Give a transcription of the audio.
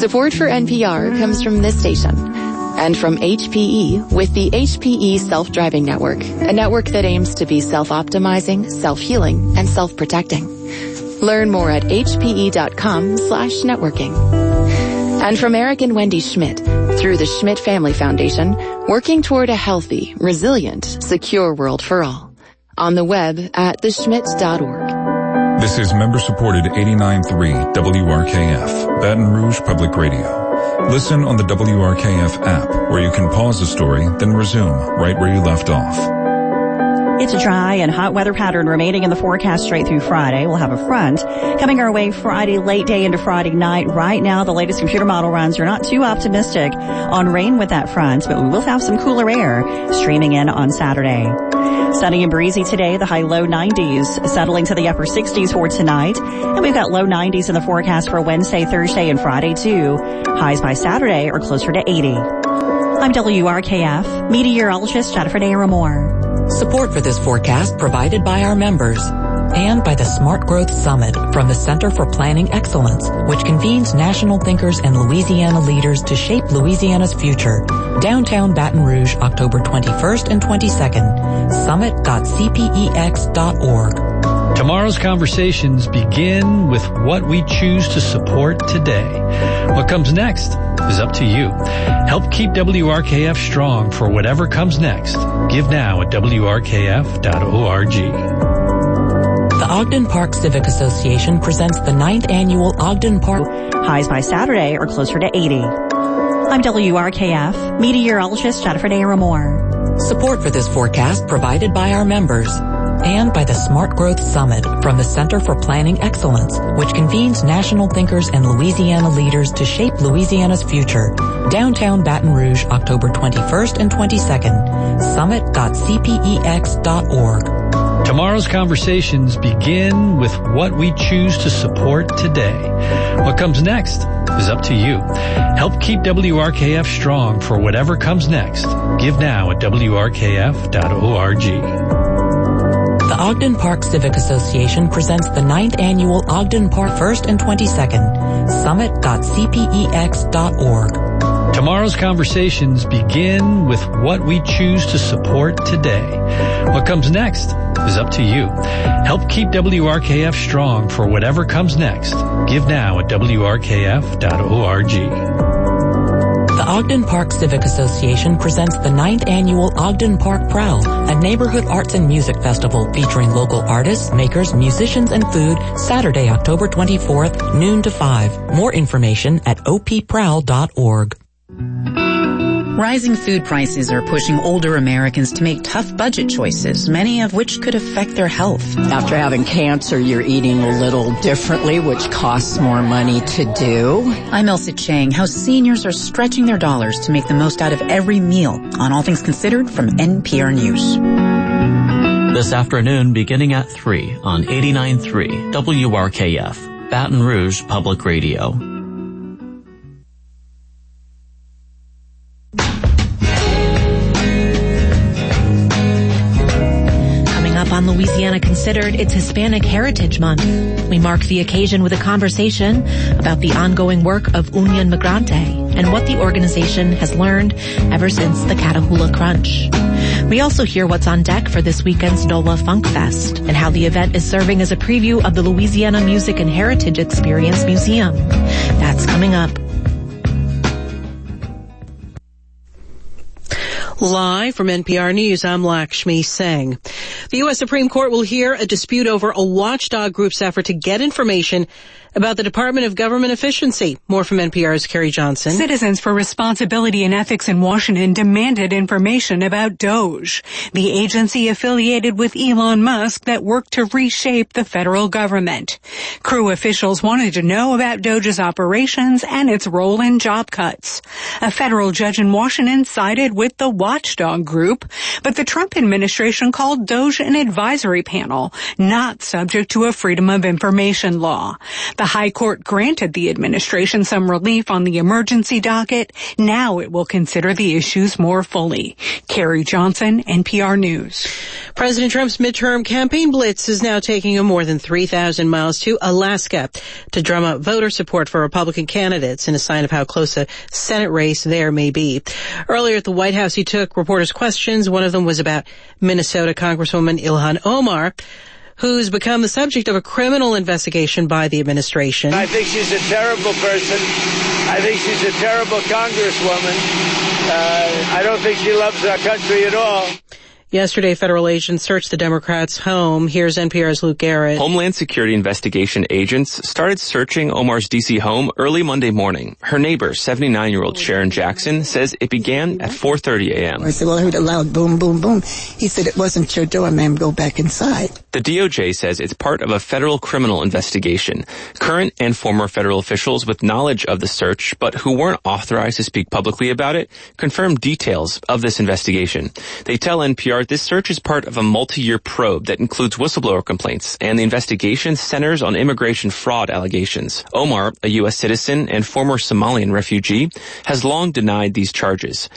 Support for NPR comes from this station and from HPE with the HPE Self-Driving Network, a network that aims to be self-optimizing, self-healing, and self-protecting. Learn more at hpe.com/networking. And from Eric and Wendy Schmidt, through the Schmidt Family Foundation, working toward a healthy, resilient, secure world for all. On the web at theschmidt.org. This is member-supported 89.3 WRKF, Baton Rouge Public Radio. Listen on the WRKF app, where you can pause the story, then resume right where you left off. It's a dry and hot weather pattern remaining in the forecast straight through Friday. We'll have a front coming our way Friday late day into Friday night. Right now, the latest computer model runs are not too optimistic on rain with that front, but we will have some cooler air streaming in on Saturday. Sunny and breezy today, the high low 90s, settling to the upper 60s for tonight. And we've got low 90s in the forecast for Wednesday, Thursday, and Friday too. Highs by Saturday are closer to 80. I'm WRKF meteorologist Jennifer Naramore. Support for this forecast provided by our members and by the Smart Growth Summit from the Center for Planning Excellence, which convenes national thinkers and Louisiana leaders to shape Louisiana's future. Downtown Baton Rouge, October 21st and 22nd. Summit.cpex.org. Tomorrow's conversations begin with what we choose to support today. What comes next is up to you. Help keep WRKF strong for whatever comes next. Give now at WRKF.org. The Ogden Park Civic Association presents the 9th annual Ogden Park. Highs by Saturday are closer to 80. I'm WRKF meteorologist Jennifer Naramore. Support for this forecast provided by our members and by the Smart Growth Summit from the Center for Planning Excellence, which convenes national thinkers and Louisiana leaders to shape Louisiana's future. Downtown Baton Rouge, October 21st and 22nd. Summit.cpex.org. Tomorrow's conversations begin with what we choose to support today. What comes next is up to you. Help keep WRKF strong for whatever comes next. Give now at WRKF.org. The Ogden Park Civic Association presents the 9th annual Ogden Park 1st and 22nd. Summit.cpex.org. Tomorrow's conversations begin with what we choose to support today. What comes next is up to you. Help keep WRKF strong for whatever comes next. Give now at WRKF.org. The Ogden Park Civic Association presents the 9th annual Ogden Park Prowl, a neighborhood arts and music festival featuring local artists, makers, musicians, and food, Saturday, October 24th, noon to 5. More information at opprowl.org. Rising food prices are pushing older Americans to make tough budget choices, many of which could affect their health. After having cancer, you're eating a little differently, which costs more money to do. I'm Elsa Chang. How seniors are stretching their dollars to make the most out of every meal on All Things Considered from NPR News. This afternoon beginning at 3 on 89.3 WRKF, Baton Rouge Public Radio. On Louisiana Considered, it's Hispanic Heritage Month. We mark the occasion with a conversation about the ongoing work of Unión Migrante and what the organization has learned ever since the Catahoula Crunch. We also hear what's on deck for this weekend's NOLA Funk Fest and how the event is serving as a preview of the Louisiana Music and Heritage Experience Museum. That's coming up. Live from NPR News, I'm Lakshmi Singh. The U.S. Supreme Court will hear a dispute over a watchdog group's effort to get information about the Department of Government Efficiency. More from NPR's Carrie Johnson. Citizens for Responsibility and Ethics in Washington demanded information about DOGE, the agency affiliated with Elon Musk that worked to reshape the federal government. Crew officials wanted to know about DOGE's operations and its role in job cuts. A federal judge in Washington sided with the watchdog group, but the Trump administration called DOGE an advisory panel, not subject to a Freedom of Information law. The High Court granted the administration some relief on the emergency docket. Now it will consider the issues more fully. Carrie Johnson, NPR News. President Trump's midterm campaign blitz is now taking him more than 3,000 miles to Alaska to drum up voter support for Republican candidates in a sign of how close a Senate race there may be. Earlier at the White House, he took reporters' questions. One of them was about Minnesota Congresswoman Ilhan Omar, who's become the subject of a criminal investigation by the administration. I think she's a terrible person. I think she's a terrible congresswoman. I don't think she loves our country at all. Yesterday, federal agents searched the Democrats' home. Here's NPR's Luke Garrett. Homeland Security investigation agents started searching Omar's D.C. home early Monday morning. Her neighbor, 79-year-old Sharon Jackson, says it began at 4:30 a.m. I said, well, I heard a loud boom, boom, boom. He said, it wasn't your door, ma'am. Go back inside. The DOJ says it's part of a federal criminal investigation. Current and former federal officials with knowledge of the search, but who weren't authorized to speak publicly about it, confirmed details of this investigation. They tell NPR this search is part of a multi-year probe that includes whistleblower complaints, and the investigation centers on immigration fraud allegations. Omar, a U.S. citizen and former Somalian refugee, has long denied these charges.